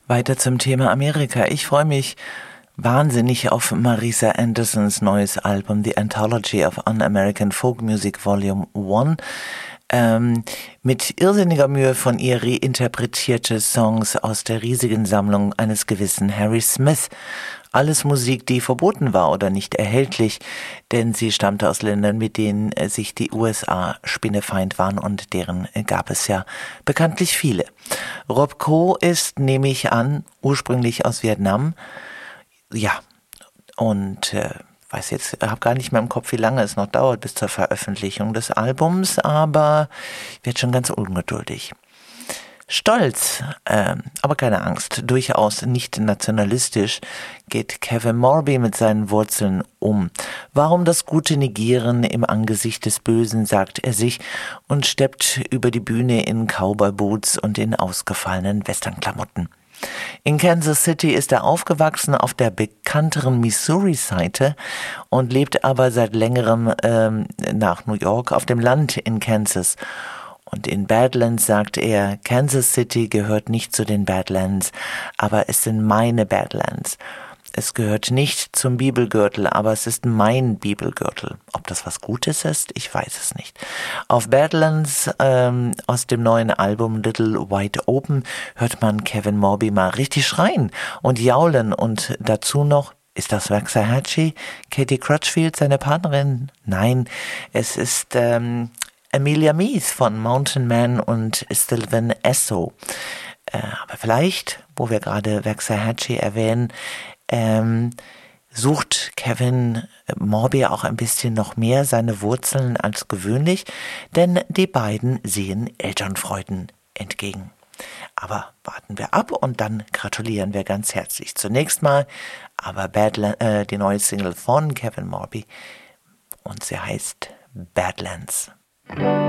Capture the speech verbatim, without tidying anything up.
Weiter zum Thema Amerika. Ich freue mich wahnsinnig auf Marisa Andersons neues Album The Anthology of Un-American Folk Music Volume eins. Ähm, mit irrsinniger Mühe von ihr reinterpretierte Songs aus der riesigen Sammlung eines gewissen Harry Smith. Alles Musik, die verboten war oder nicht erhältlich, denn sie stammte aus Ländern, mit denen sich die U S A spinnefeind waren, und deren gab es ja bekanntlich viele. Rob Ko ist, nehme ich an, ursprünglich aus Vietnam. Ja, und äh, weiß jetzt, habe gar nicht mehr im Kopf, wie lange es noch dauert bis zur Veröffentlichung des Albums, aber ich werde schon ganz ungeduldig. Stolz, äh, aber keine Angst, durchaus nicht nationalistisch geht Kevin Morby mit seinen Wurzeln um. Warum das Gute negieren im Angesicht des Bösen, sagt er sich und steppt über die Bühne in Cowboy-Boots und in ausgefallenen Westernklamotten. In Kansas City ist er aufgewachsen, auf der bekannteren Missouri-Seite, und lebt aber seit längerem ähm, nach New York auf dem Land in Kansas. Und in Badlands sagt er, Kansas City gehört nicht zu den Badlands, aber es sind meine Badlands. Es gehört nicht zum Bibelgürtel, aber es ist mein Bibelgürtel. Ob das was Gutes ist, ich weiß es nicht. Auf Badlands ähm, aus dem neuen Album Little Wide Open hört man Kevin Morby mal richtig schreien und jaulen, und dazu noch, ist das Waxahachie? Katie Crutchfield, seine Partnerin? Nein, es ist ähm, Amelia Meath von Mountain Man und Sylvan Esso. Äh, aber vielleicht, wo wir gerade Waxahachie erwähnen, ähm, sucht Kevin Morby auch ein bisschen noch mehr seine Wurzeln als gewöhnlich, denn die beiden sehen Elternfreuden entgegen. Aber warten wir ab und dann gratulieren wir ganz herzlich. Zunächst mal aber Badland, äh, die neue Single von Kevin Morby, und sie heißt Badlands.